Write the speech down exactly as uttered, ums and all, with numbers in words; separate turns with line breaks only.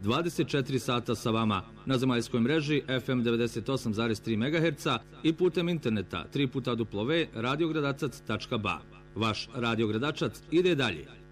dvadeset četiri sata sa vama na zemaljskoj mreži F M devedeset osam zarez tri megaherca i putem interneta tri puta w tačka radiogradacac tačka ba. Vaš Radio Gradačac ide dalje.